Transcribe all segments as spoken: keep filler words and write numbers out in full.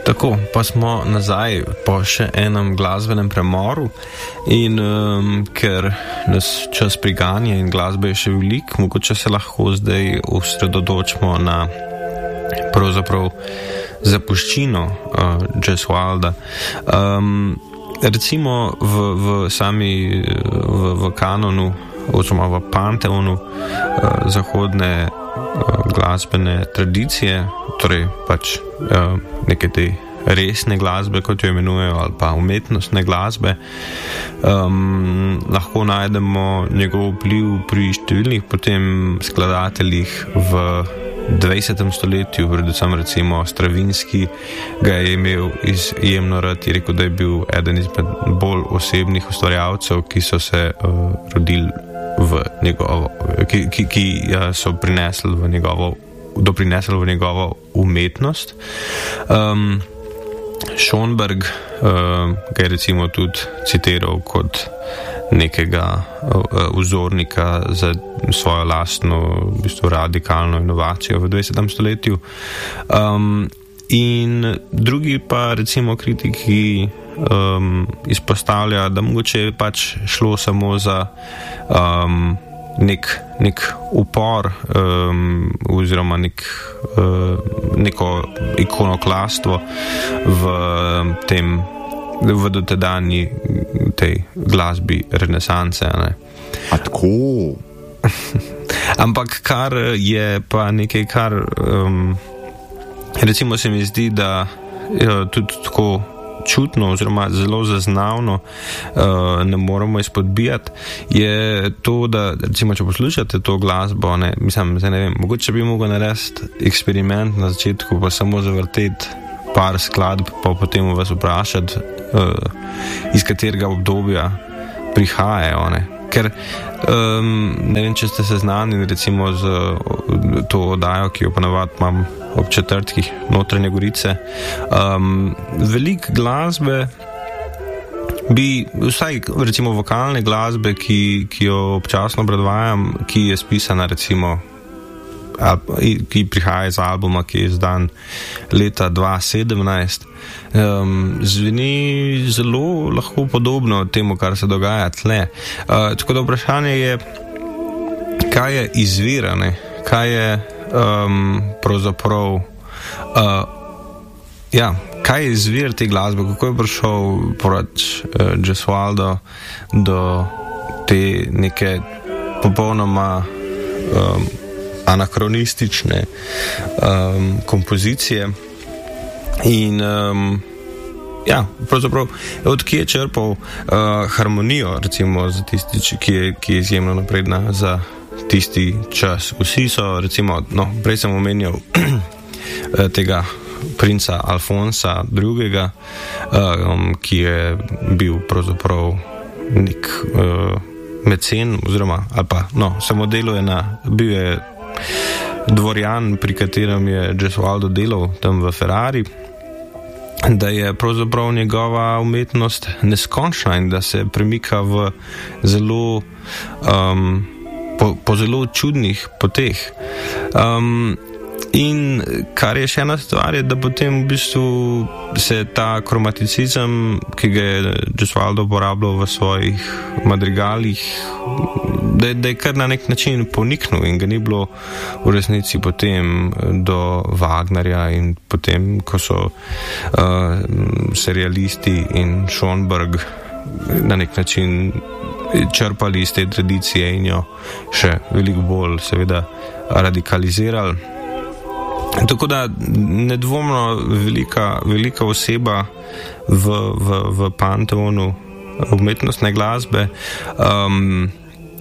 Tako, pa smo nazaj po še enem glasbenem premoru in um, ker nas čas priganja in glasbe je še veliko, mogoče se lahko zdaj osredotočimo na pravzaprav zapuščino uh, Gesualda. Um, recimo v, v sami v, v kanonu oziroma v panteonu uh, zahodne uh, glasbene tradicije, torej pač uh, neke te resne glasbe, kot jo imenujejo, ali pa umetnostne glasbe, um, lahko najdemo njegov vpliv pri številnih potem skladateljih v dvajsetem stoletju, predvsem recimo Stravinski ga je imel izjemno rad, je rekel, da je bil eden izmed bolj osebnih ustvarjalcev, ki so se uh, rodili v njegovo, ki, ki, ki so prinesli v njegovo, doprinesli v njegovo umetnost. Um, Schoenberg uh, ga je recimo tudi citiral kot nekega uh, vzornika za svojo lastno v bistvu radikalno inovacijo v dvajsetem stoletju. Um, in drugi pa recimo kritiki um, izpostavlja, da mogoče je pač šlo samo za um, nek, nek upor um, oziroma nek, uh, neko ikonoklastvo v tem, v dotedanji tej glasbi renesanse. Ne? A tako? Ampak kar je pa nekaj, kar um, recimo se mi zdi, da je tudi tako čutno oziroma zelo zaznavno uh, ne moramo izpodbijati, je to, da recimo, če poslušate to glasbo, ne, mislim, ne vem, mogoče bi mogel narediti eksperiment na začetku, pa samo zavrteti par skladb, pa potem vas vprašati, uh, iz katerega obdobja prihajajo, ne. Ker um, ne vem, če ste seznanjeni recimo z to oddajo, ki jo ponavadi imam ob četrtkih Notranje Gorice. Um, veliko glasbe bi, vsaj recimo vokalne glasbe, ki, ki jo občasno predvajam, ki je spisana recimo, ki prihaja iz albuma, ki je izdan leta dva tisoč sedemnajst, um, zveni zelo lahko podobno temu, kar se dogaja tle. Uh, tako da vprašanje je, kaj je izvira, ne? Kaj je um, pravzaprav uh, ja, kaj je izvir te glasbe, kako je prišel porač uh, Gesualdo do te neke popolnoma um, anakronistične um, kompozicije in um, ja, pravzaprav od kje je črpal uh, harmonijo, recimo za tisti, ki je, ki je izjemno napredna za tisti čas. Vsi so, recimo, no, prej sem omenjal tega princa Alfonsa drugega, um, ki je bil pravzaprav nek uh, mecen, oziroma, ali pa, no, samo deluje na, bil je dvorjan, pri katerem je Gesualdo delal tam v Ferrari, da je pravzaprav njegova umetnost neskončna in da se premika v zelo um, po, po zelo čudnih poteh. Um, in kar je še ena stvar, je, da potem v bistvu se ta kromaticizem, ki ga je Gesualdo uporabljal v svojih madrigalih, da, da je kar na nek način poniknil in ga ni bilo v resnici potem do Wagnerja in potem, ko so uh, serialisti in Schoenberg na nek način črpali iz te tradicije in jo še veliko bolj seveda radikalizirali. Tako da nedvomno velika, velika oseba v, v, v panteonu umetnostne glasbe, um,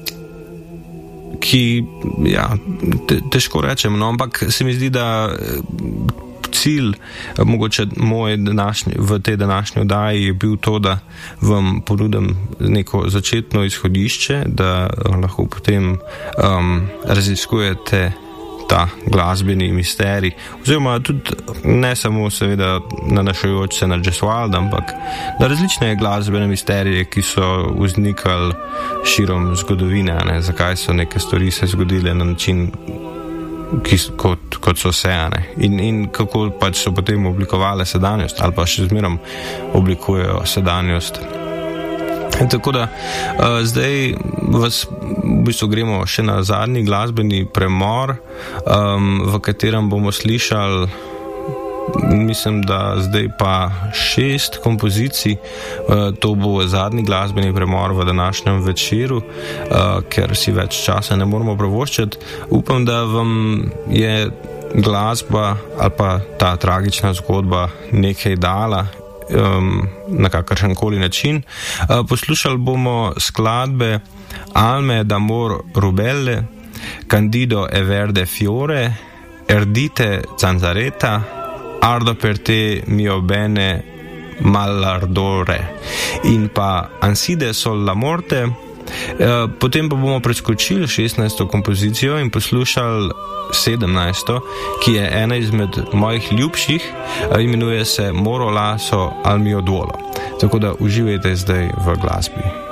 ki, ja, te, težko rečem, no, ampak se mi zdi, da cilj, mogoče moj današnji, v tej današnji oddaji je bil to, da vam ponudim neko začetno izhodišče, da lahko potem um, raziskujete ta glasbeni misterij, oziroma tudi ne samo seveda nanašajoč se na Gesualda, ampak na različne glasbene misterije, ki so vznikali širom zgodovine, ne? Zakaj so neke stvari se zgodile na način, ki, kot, kot so se, ne? In, in kako pač so potem oblikovale sedanjost ali pa še zmerom oblikujejo sedanjost. In tako da uh, zdaj vas v bistvu gremo še na zadnji glasbeni premor, um, v katerem bomo slišali, mislim, da zdaj pa šest kompozicij. Uh, to bo zadnji glasbeni premor v današnjem večeru, uh, ker si več časa ne moramo privoščiti. Upam, da vam je glasba ali pa ta tragična zgodba nekaj dala, Um, na kakršen koli način. Uh, poslušali bomo skladbe Alme d'amor rubelle, Candido e verde fiore, Erdite zanzareta, Ardo per te mio bene mallardore in pa Anside sol la morte. Uh, potem pa bomo preskočili šestnajsto kompozicijo in poslušali sedemnajsto, ki je ena izmed mojih ljubših, uh, imenuje se Moro laso al mio duolo. Tako da uživajte zdaj v glasbi.